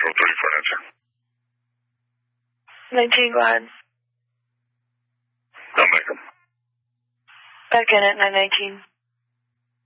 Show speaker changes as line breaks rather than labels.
Control 30 for an answer.
19, go ahead.
Don't make them.
Back in at 919.